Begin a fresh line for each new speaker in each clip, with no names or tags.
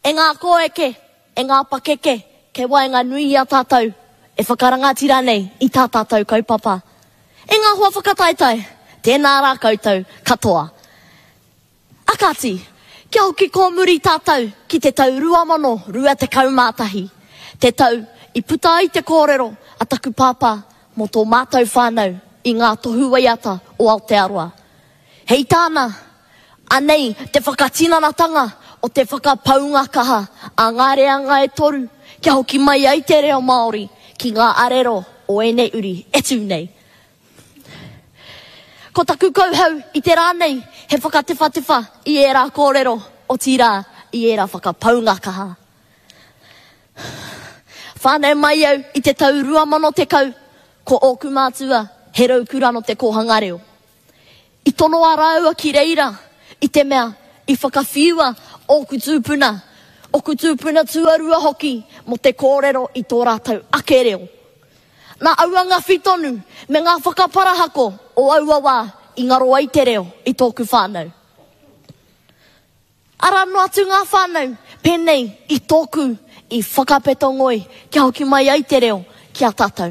E ngā koeke, e ngā pakeke, ke waenga nui a tātou, e whakarangatira nei i tā tātou kaupapa. E ngā hua whakataitai, tēnā rā koutou katoa. Akati, kia hoki ko muri tātou ki te tau 2024, te tau i puta i te kōrero a taku pāpā mō tō mātou whānau i ngā tohu waiata o Aotearoa. Hei tāna, anei te whakatinanatanga o te whakapaungakaha a ngā reanga e toru, kia hoki mai ai te reo Māori ki ngā arero o ene uri etu nei. Ko taku kauhau i te rānei he whakatewhatewha i e rā kōrero o tirā i e rā whakapaungakaha. Whānau mai au i te tau 2010 ko ōku mātua he raukura no te kohanga reo. I tono a rāua ki reira i te mea i whakawhiua ōku tūpuna tuarua hoki mo te kōrero i tō rātau ake reo. Nā auanga whitonu me ngā whakaparahako o aua wā i ngaro ai te reo i tōku whānau. Ara no atu ngā whānau penei i tōku i whakapetongoi kia hoki mai ai te reo kia tātou.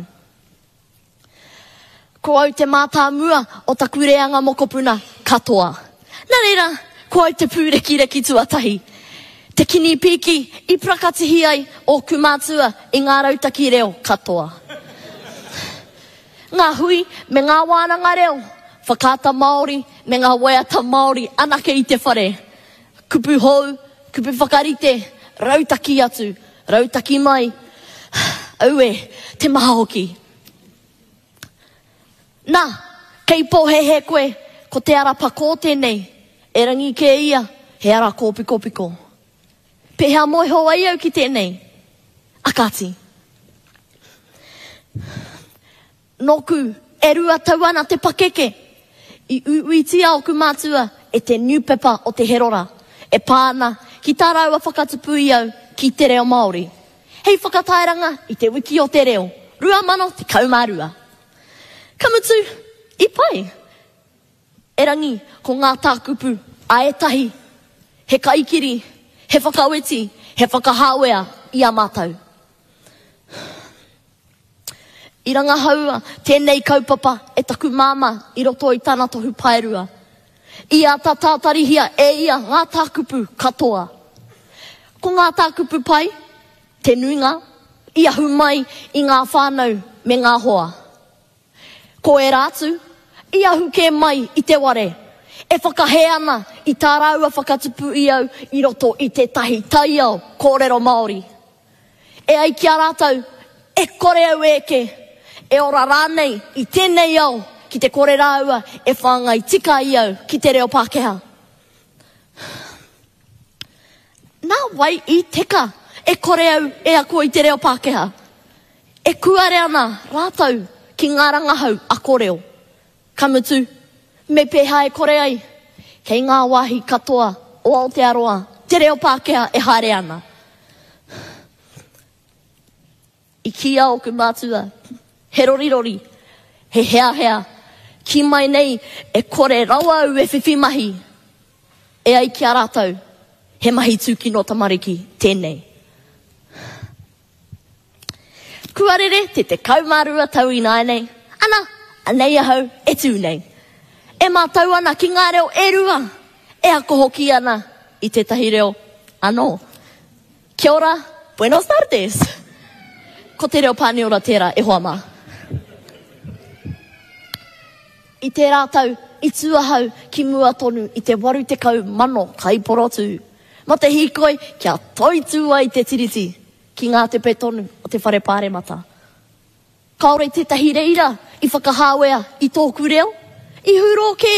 Ko au te mātā mua o taku reanga mokopuna katoa. Nā reira, ko au te pūreki tuatahi. Te kini piki i prakatihi ai o kumātua i ngā rautaki reo katoa. Ngā hui me ngā wānanga reo, whakata Māori me ngā waiata Māori anake i te whare. Kupu hou, kupu whakarite, rautaki atu, rautaki mai, aue, te maha hoki. Nā, kei pōhehe koe, ko te ara pako tēnei, e rangi ke ia, he ara kōpiko. Pehea moiho ai au ki tēnei, akati. Noku, e rua tauana te pakeke, i uitia o kumātua e te newspaper o te herora, e pāna ki tā raua whakatupu i au ki te reo Māori. Hei whakatairanga i te wiki o te reo, rua mano te kaumārua. Kamutu, i pai. E rangi ko ngā tākupu a etahi, he kaikiri, he whakaweti, he whakahāwea i a mātou. I ranga haua, tēnei kaupapa e taku māma i roto i tāna tohu paerua. I a tātarihia e ia ngā tākupu katoa. Ko ngā tākupu pai, te nuinga, i ahu mai i ngā whānau me ngā hoa. Ko e rātu, i ahu ke mai i te ware. E whakahe ana i tā raua whakatupu i au i roto i te tahi taiao kōrero Māori. E ai kia rātau, e kore au eke, e ora rānei i tēnei au ki te kore rāua e whāngai tika i au ki te reo Pākehā. Nā wai i teka e kore au e ako i te reo Pākehā. E kuare ana rātau ki ngā rangahau a koreo. Kamutu, me pēhā e kore ai, kei ngā wāhi katoa o Aotearoa, te reo Pākehā e haere ana. I kia o kumātua, he rorirori, he hea, ki mai nei e kore rawa au e whiwhimahi, e ai kia rātau, he mahi tūki no tamariki, tēnei. Kuarere, te kaumārua tau i nai nei, ana, anei ahau, e tū nei. E mātau ana ki ngā reo e rua, e ako hoki ana i te tahi reo, anō. Kia ora, buenos tardes. Ko te reo pāniora tērā, e hoa mā. I te rātau, i tuahau ki mua tonu i te 80,000 kaiporotu. Ma te hikoi, kia toitu ai te tiriti ki ngā te petonu o te whare pāremata. Kaore te tahi reira i whakahāwea i tōku reo, i huro ke.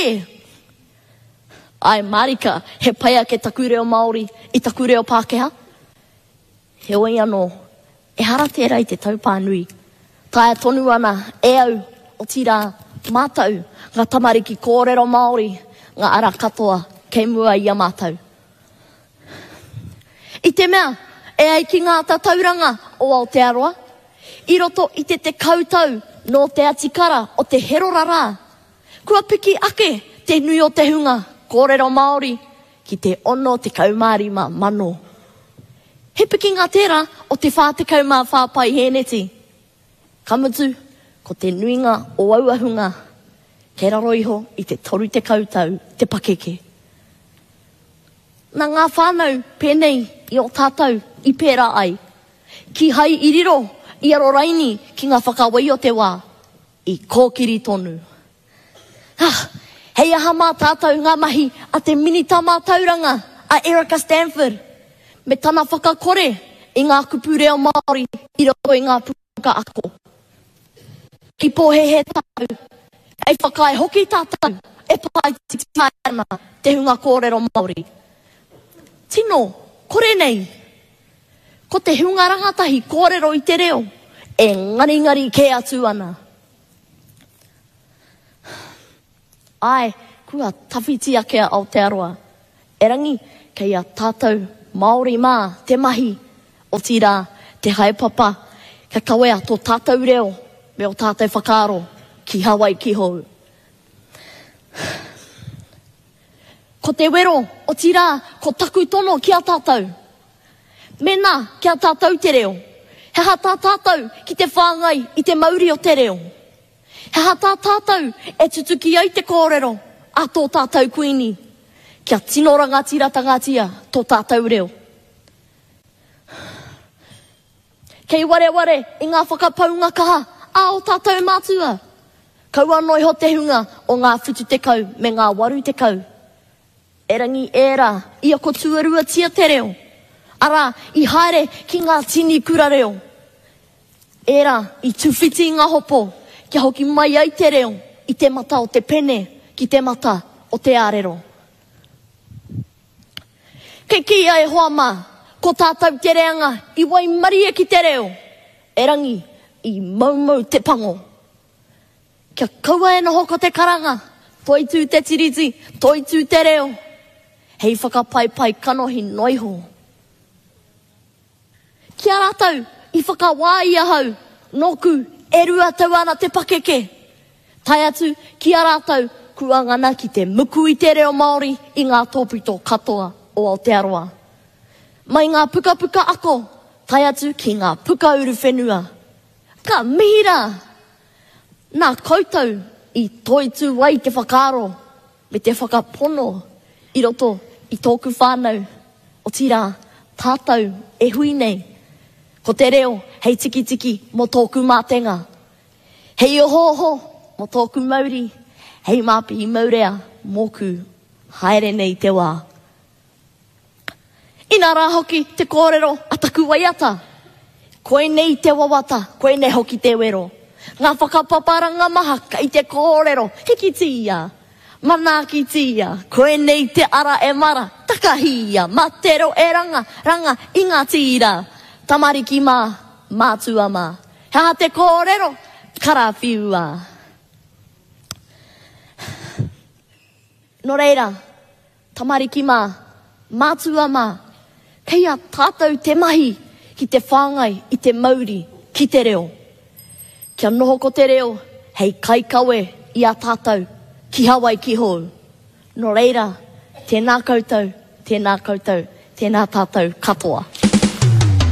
Ai marika, he paia ke taku reo Māori i taku reo Pākehā. He oi anō, e hara tērā i te taupānui. Taia tonu ana e au o tira mātau, ngā tamariki kōrero Māori, ngā ara katoa kei mua i a mātau. I te mea, e ai ki ngā tatauranga o Aotearoa, i roto i te kautau no te atikara o te herora rā. Kua piki ake te nui o te hunga kōrero Māori ki te ono te kaumārima mano. He piki ngā tērā o te whātekau mā whāpai hēneti. Kamutu, ko te nuinga o auahunga, ke raro iho i te toru te kautau, te pakeke. Nā ngā whānau pēnei i o tātou i pērā ai. Ki hai i riro, i aro raini ki ngā whakawai o te wā, i kōkiri tonu. Hei aha mā tātou ngā mahi a te minita mā tauranga a Erica Stanford, me tana whakakore i ngā kupu reo Māori i roto i ngā puka ako. Ki pōhehe tātou, e whakai hoki tātou, e pai titaina te hunga kōrero Māori. Tino, kore nei, ko te hunga rangatahi kōrero i te reo, e ngari ke atu ana. Ai, kua tawhiti akea Aotearoa. E rangi, kei a tātou Māori mā te mahi o tira te haepapa, ka kawea tō tātou reo me o tātou whakaaro ki Hawaii ki hou. Ko te wero o tira, ko taku tono ki a tātou. Mena ki a tātou te reo. He hata tātou ki te whāngai i te mauri o te reo. He hata tātou e tutuki ai te kōrero a tō tātou kuini. Kia tino rangatira tangatia tō tātou reo. Kei ware i ngā whakapaunga kaha a o tātou mātua. Kau anō iho te hunga o ngā whitu te kau me ngā waru te kau. E rangi ērā i ako tuarua tia te reo. Ara i haere ki ngā tini kura reo. Ērā i tuwhiti ngā hopo kia hoki mai ai te reo i te mata o te pene ki te mata o te ārero. Kei ki ai hoa mā, ko tātou te reanga i wai maria ki te reo. E rangi i maumau te pango. Kia kaua e noho ko te karanga, toitu te tiriti, toitu te reo. Hei whakapaipai kanohi noiho. Kia rātou i whakawai ahau, noku e rua tau ana te pakeke. Tai atu ki a rātou kua ngana ki te muku i te reo Māori i ngā tōpito katoa o Aotearoa. Mai ngā puka ako, tai atu ki ngā puka uru whenua. Ka mihira! Nā koutou i toitu wai te whakaaro me te whakapono i roto i tōku whānau o tira tātou e hui nei. Ko te reo hei tiki mo tōku mātenga. Hei oho mo tōku mauri, hei māpi i maurea mōku haere nei te wā. Ina rā hoki te kōrero a taku waiata. Koe nei te wawata, koe nei hoki te wero. Ngā whakapaparanga maha ka i te kōrero, hiki tia, mana ki tia, koe nei te ara e mara, takahia, matero e ranga i ngā tira, tamariki mā, mātua mā, hea te kōrero, karawhiua. No reira, tamariki mā, mātua mā, kei a tātou te mahi ki te whāngai i te mauri ki te reo. Kia noho ko te reo, hei kaikawe i a tātou ki Hawaii ki hou. No reira, tēnā koutou, tēnā tātou katoa.